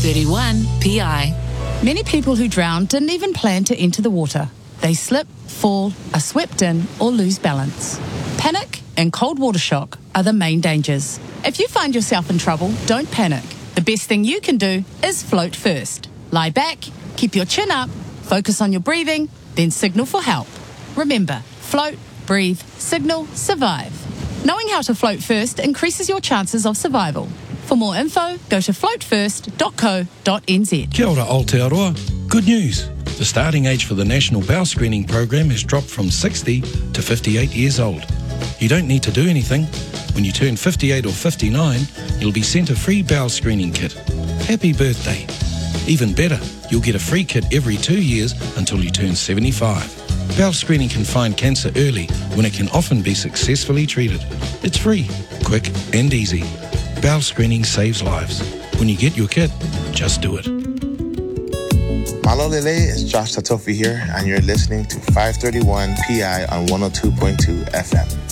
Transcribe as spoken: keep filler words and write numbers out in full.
thirty-one P I. Many people who drown didn't even plan to enter the water. They slip, fall, are swept in, or lose balance. Panic and cold water shock are the main dangers. If you find yourself in trouble, don't panic. The best thing you can do is float first. Lie back, keep your chin up, focus on your breathing, then signal for help. Remember, float, breathe, signal, survive. Knowing how to float first increases your chances of survival. For more info, go to float first dot co dot n z. Kia ora, Aotearoa. Good news. The starting age for the National Bowel Screening Program has dropped from sixty to fifty-eight years old. You don't need to do anything. When you turn fifty-eight or fifty-nine, you'll be sent a free bowel screening kit. Happy birthday. Even better, you'll get a free kit every two years until you turn seventy-five. Bowel screening can find cancer early when it can often be successfully treated. It's free, quick and easy. Bowel screening saves lives. When you get your kit, just do it. Malo Lele, it's Josh Tatofi here, and you're listening to five thirty-one P I on one oh two point two F M.